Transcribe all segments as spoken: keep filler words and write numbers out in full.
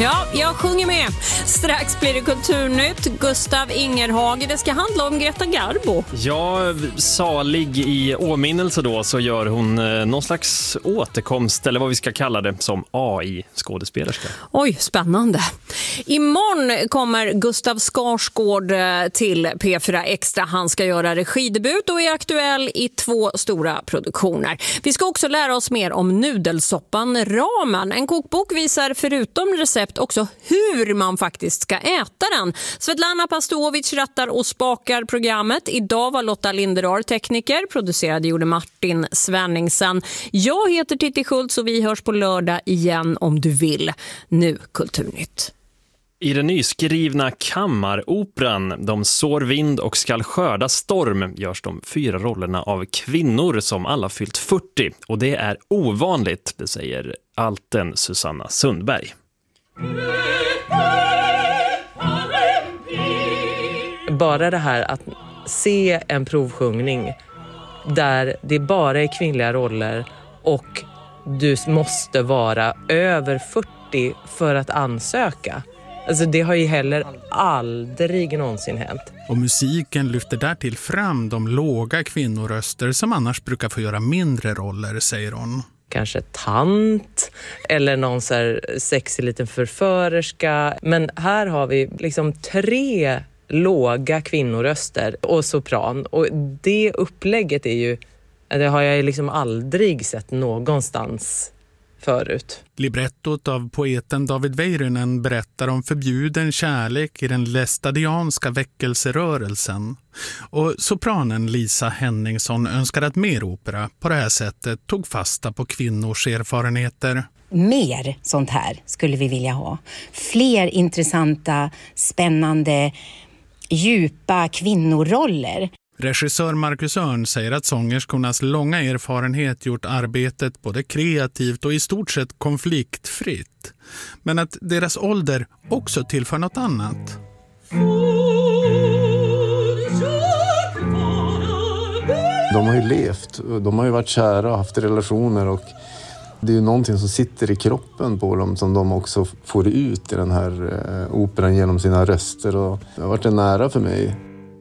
Ja, jag sjunger med. Strax blir det Kulturnytt. Gustav Ingerhage, det ska handla om Greta Garbo. Ja, salig i åminnelse då så gör hon eh, någon slags återkomst, eller vad vi ska kalla det, som A I-skådespelerska. Oj, spännande. Imorgon kommer Gustav Skarsgård till P fyra Extra. Han ska göra regidebut och är aktuell i två stora produktioner. Vi ska också lära oss mer om nudelsoppan Ramen. En kokbok visar förutom recept också hur man faktiskt ska äta den. Svetlana Pastovic rattar och spakar programmet. Idag var Lotta Linderar tekniker, producerade gjorde Martin Svenningsen. Jag heter Titti Schultz och vi hörs på lördag igen om du vill. Nu Kulturnytt. I den nyskrivna kammaroperan De sår vind och skall skörda storm görs de fyra rollerna av kvinnor som alla fyllt fyrtio. Och det är ovanligt, det säger alten Susanna Sundberg. Bara det här att se en provsjungning där det bara är kvinnliga roller och du måste vara över fyrtio för att ansöka. Alltså det har ju heller aldrig någonsin hänt. Och musiken lyfter därtill fram de låga kvinnoröster som annars brukar få göra mindre roller, säger hon. Kanske tant eller någon så här sexig liten förförerska. Men här har vi liksom tre låga kvinnoröster och sopran. Och det upplägget är ju, det har jag liksom aldrig sett någonstans förut. Librettot av poeten David Väyrynen berättar om förbjuden kärlek i den lästadianska väckelserörelsen. Och sopranen Lisa Henningsson önskar att mer opera på det här sättet tog fasta på kvinnors erfarenheter. Mer sånt här skulle vi vilja ha. Fler intressanta, spännande, djupa kvinnoroller. Regissör Marcus Örn säger att sångerskornas långa erfarenhet gjort arbetet både kreativt och i stort sett konfliktfritt. Men att deras ålder också tillför något annat. De har ju levt, de har ju varit kära och haft relationer och det är ju någonting som sitter i kroppen på dem som de också får ut i den här operan genom sina röster och det har varit en nära för mig.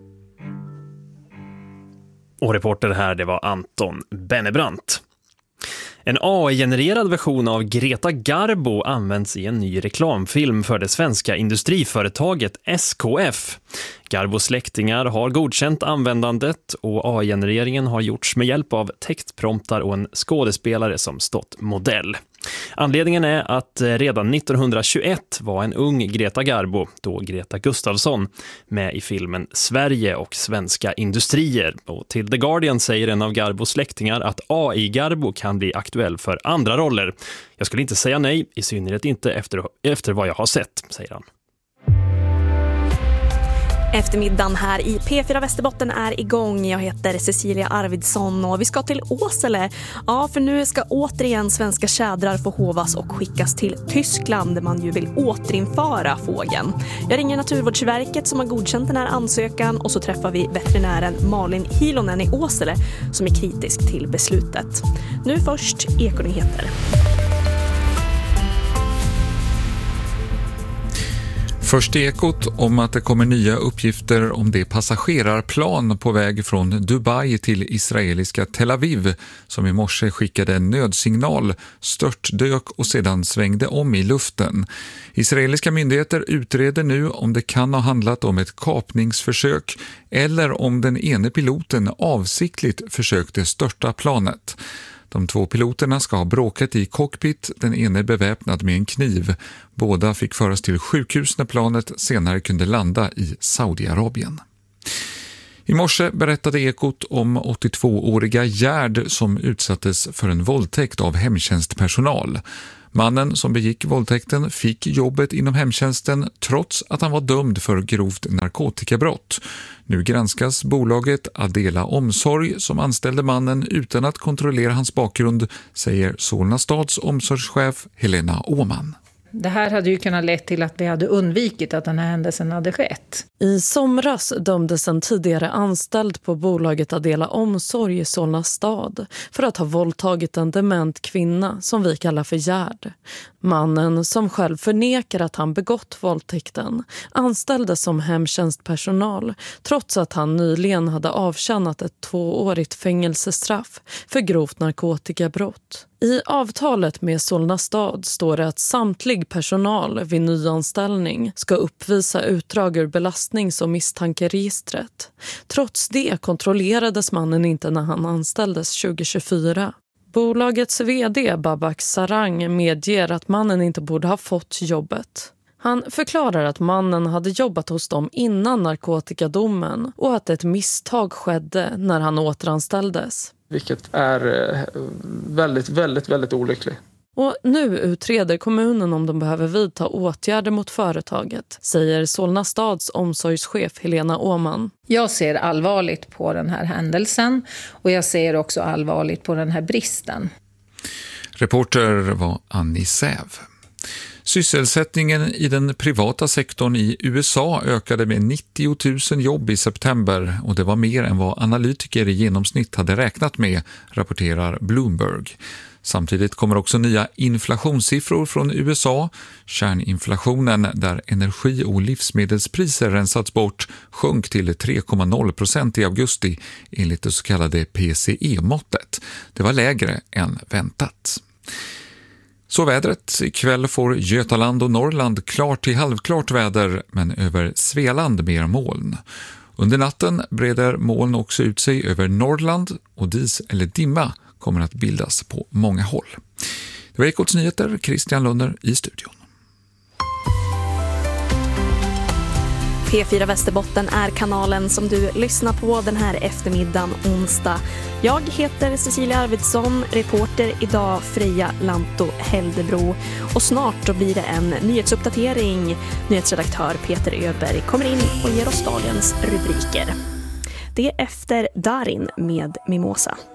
Och reporter här, det var Anton Bennebrant. En A I-genererad version av Greta Garbo används i en ny reklamfilm för det svenska industriföretaget S K F. Garbos släktingar har godkänt användandet och A I-genereringen har gjorts med hjälp av textpromptar och en skådespelare som stått modell. Anledningen är att redan nittonhundratjugoett var en ung Greta Garbo, då Greta Gustafsson, med i filmen Sverige och svenska industrier. Och till The Guardian säger en av Garbos släktingar att A I-Garbo kan bli aktuell för andra roller. Jag skulle inte säga nej, i synnerhet inte efter, efter vad jag har sett, säger han. Eftermiddagen här i P fyra Västerbotten är igång. Jag heter Cecilia Arvidsson och vi ska till Åsele. Ja, för nu ska återigen svenska tjädrar få hovas och skickas till Tyskland där man ju vill återinföra fågeln. Jag ringer Naturvårdsverket som har godkänt den här ansökan och så träffar vi veterinären Malin Hilonen i Åsele som är kritisk till beslutet. Nu först Ekonyheter. Först Ekot om att det kommer nya uppgifter om det passagerarplan på väg från Dubai till israeliska Tel Aviv som i morse skickade en nödsignal, störtdök och sedan svängde om i luften. Israeliska myndigheter utreder nu om det kan ha handlat om ett kapningsförsök eller om den ene piloten avsiktligt försökte störta planet. De två piloterna ska ha bråkat i cockpit, den ene beväpnad med en kniv. Båda fick föras till sjukhus när planet senare kunde landa i Saudiarabien. I morse berättade Ekot om åttiotvååriga Gerd som utsattes för en våldtäkt av hemtjänstpersonal. Mannen som begick våldtäkten fick jobbet inom hemtjänsten trots att han var dömd för grovt narkotikabrott. Nu granskas bolaget Adela Omsorg som anställde mannen utan att kontrollera hans bakgrund, säger Solna stads omsorgschef Helena Åman. Det här hade ju kunnat lett till att vi hade undvikit att den här händelsen hade skett. I somras dömdes en tidigare anställd på bolaget Adela Omsorg i Solna stad för att ha våldtagit en dement kvinna som vi kallar för Gerd. Mannen, som själv förnekar att han begått våldtäkten, anställdes som hemtjänstpersonal trots att han nyligen hade avtjänat ett tvåårigt fängelsestraff för grovt narkotikabrott. I avtalet med Solna stad står det att samtlig personal vid nyanställning ska uppvisa utdrag ur belastnings- och misstankeregistret. Trots det kontrollerades mannen inte när han anställdes tjugohundratjugofyra. Bolagets vd Babak Sarang medger att mannen inte borde ha fått jobbet. Han förklarar att mannen hade jobbat hos dem innan narkotikadomen och att ett misstag skedde när han återanställdes. Vilket är väldigt, väldigt, väldigt olyckligt. Och nu utreder kommunen om de behöver vidta åtgärder mot företaget, säger Solna stads omsorgschef Helena Åman. Jag ser allvarligt på den här händelsen och jag ser också allvarligt på den här bristen. Reporter var Annie Säv. Sysselsättningen i den privata sektorn i U S A ökade med nittio tusen jobb i september och det var mer än vad analytiker i genomsnitt hade räknat med, rapporterar Bloomberg. Samtidigt kommer också nya inflationssiffror från U S A. Kärninflationen, där energi- och livsmedelspriser rensats bort, sjönk till tre komma noll procent i augusti enligt det så kallade P C E-måttet. Det var lägre än väntat. Så vädret. Ikväll får Götaland och Norrland klart till halvklart väder, men över Svealand mer moln. Under natten breder moln också ut sig över Norrland och dis eller dimma kommer att bildas på många håll. Det var Ekots nyheter, Christian Lunner i studion. P fyra Västerbotten är kanalen som du lyssnar på den här eftermiddagen onsdag. Jag heter Cecilia Arvidsson, reporter idag Freja Lanto Heldebro. Och snart då blir det en nyhetsuppdatering. Nyhetsredaktör Peter Öberg kommer in och ger oss dagens rubriker. Det är efter Darin med Mimosa.